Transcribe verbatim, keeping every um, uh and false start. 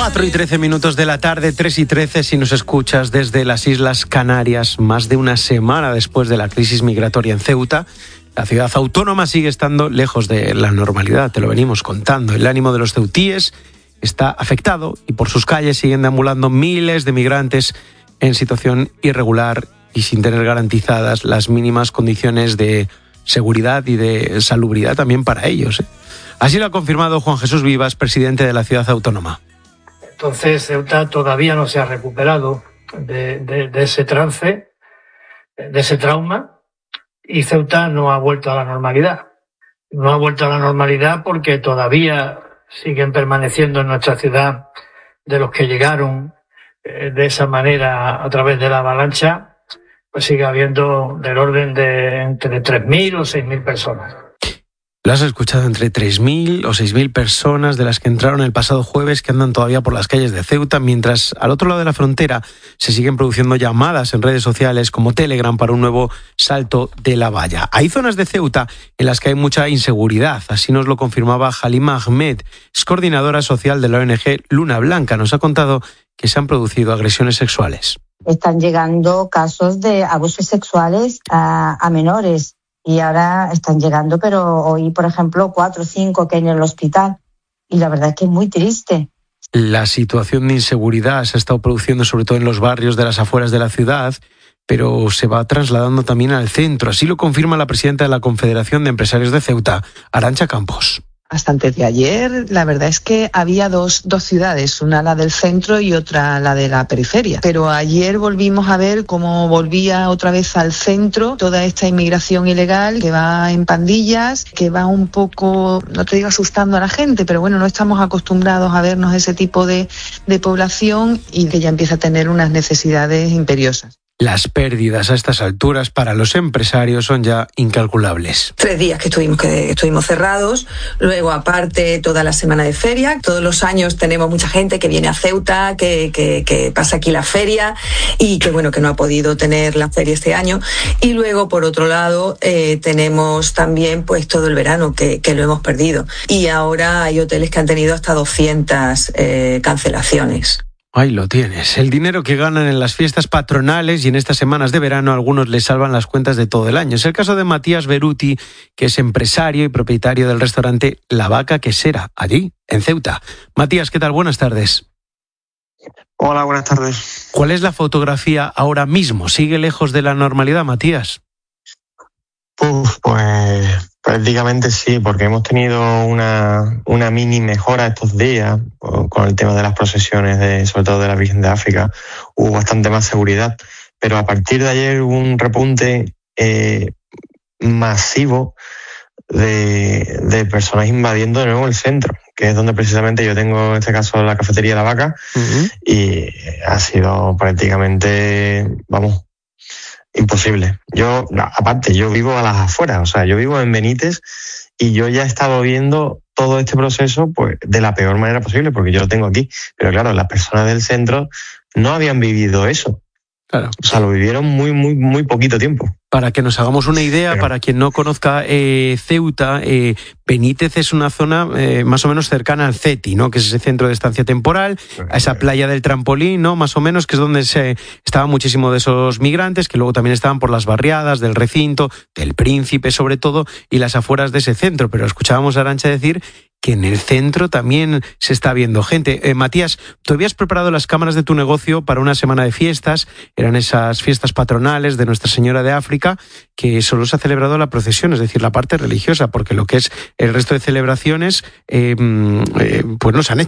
cuatro y trece minutos de la tarde, tres y trece si nos escuchas desde las Islas Canarias, más de una semana después de la crisis migratoria en Ceuta. La ciudad autónoma sigue estando lejos de la normalidad, te lo venimos contando. El ánimo de los ceutíes está afectado y por sus calles siguen deambulando miles de migrantes en situación irregular y sin tener garantizadas las mínimas condiciones de seguridad y de salubridad también para ellos, ¿eh? Así lo ha confirmado Juan Jesús Vivas, presidente de la ciudad autónoma. Entonces Ceuta todavía no se ha recuperado de, de, de ese trance, de ese trauma, y Ceuta no ha vuelto a la normalidad. No ha vuelto a la normalidad porque todavía siguen permaneciendo en nuestra ciudad de los que llegaron eh, de esa manera a través de la avalancha, pues sigue habiendo del orden de entre tres mil o seis mil personas. Lo has escuchado, entre tres mil o seis mil personas de las que entraron el pasado jueves que andan todavía por las calles de Ceuta, mientras al otro lado de la frontera se siguen produciendo llamadas en redes sociales como Telegram para un nuevo salto de la valla. Hay zonas de Ceuta en las que hay mucha inseguridad, así nos lo confirmaba Halima Ahmed, es coordinadora social de la O N G Luna Blanca. Nos ha contado que se han producido agresiones sexuales. Están llegando casos de abusos sexuales a, a menores. Y ahora están llegando, pero hoy, por ejemplo, cuatro o cinco que hay en el hospital. Y la verdad es que es muy triste. La situación de inseguridad se ha estado produciendo sobre todo en los barrios de las afueras de la ciudad, pero se va trasladando también al centro. Así lo confirma la presidenta de la Confederación de Empresarios de Ceuta, Arantxa Campos. Hasta antes de ayer, la verdad es que había dos, dos ciudades, una la del centro y otra la de la periferia. Pero ayer volvimos a ver cómo volvía otra vez al centro toda esta inmigración ilegal que va en pandillas, que va un poco, no te digo asustando a la gente, pero bueno, no estamos acostumbrados a vernos ese tipo de, de población y que ya empieza a tener unas necesidades imperiosas. Las pérdidas a estas alturas para los empresarios son ya incalculables. Tres días que estuvimos, que estuvimos cerrados, luego aparte toda la semana de feria. Todos los años tenemos mucha gente que viene a Ceuta, que, que, que pasa aquí la feria y que bueno, que no ha podido tener la feria este año. Y luego por otro lado eh, tenemos también pues todo el verano que, que lo hemos perdido. Y ahora hay hoteles que han tenido hasta doscientas eh, cancelaciones. Ahí lo tienes. El dinero que ganan en las fiestas patronales y en estas semanas de verano a algunos les salvan las cuentas de todo el año. Es el caso de Matías Beruti, que es empresario y propietario del restaurante La Vaca Quesera, allí, en Ceuta. Matías, ¿qué tal? Buenas tardes. Hola, buenas tardes. ¿Cuál es la fotografía ahora mismo? ¿Sigue lejos de la normalidad, Matías? Uf, pues prácticamente sí, porque hemos tenido una, una mini mejora estos días con el tema de las procesiones, de, sobre todo de la Virgen de África. Hubo bastante más seguridad, pero a partir de ayer hubo un repunte eh, masivo de, de personas invadiendo de nuevo el centro, que es donde precisamente yo tengo en este caso la cafetería La Vaca, uh-huh. Y ha sido prácticamente, vamos, imposible. Yo, aparte, yo vivo a las afueras, o sea, yo vivo en Benítez y yo ya he estado viendo todo este proceso pues de la peor manera posible, porque yo lo tengo aquí. Pero claro, las personas del centro no habían vivido eso. Claro. O sea, lo vivieron muy, muy, muy poquito tiempo. Para que nos hagamos una idea, Pero... para quien no conozca eh, Ceuta, eh, Benítez es una zona eh, más o menos cercana al CETI, ¿no? Que es ese centro de estancia temporal, a esa playa del Trampolín, ¿no? Más o menos, que es donde se estaban muchísimos de esos migrantes, que luego también estaban por las barriadas del Recinto, del Príncipe sobre todo, y las afueras de ese centro. Pero escuchábamos a Arantxa decir que en el centro también se está viendo gente. Eh, Matías, tú habías preparado las cámaras de tu negocio para una semana de fiestas, eran esas fiestas patronales de Nuestra Señora de África, que solo se ha celebrado la procesión, es decir, la parte religiosa, porque lo que es el resto de celebraciones, eh, eh, pues no se han hecho.